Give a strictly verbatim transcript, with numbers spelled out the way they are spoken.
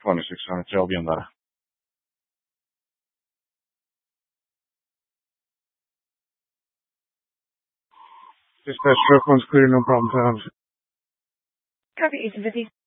twenty-six hundred, so I'll be on that. Dispatch truck one's clear, no problem, Tom. Copy, eight fifty.